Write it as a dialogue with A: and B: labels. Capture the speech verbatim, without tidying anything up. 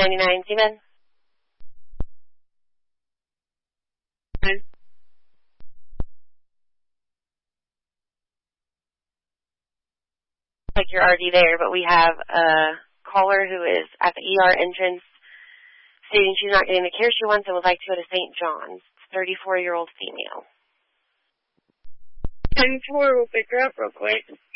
A: ninety-nine, Seaman.
B: Okay.
A: Like you're already there, but we have a caller who is at the E R entrance stating she's not getting the care she wants and would like to go to Saint John's. thirty-four-year-old female.
B: ten four, we'll pick her up real quick.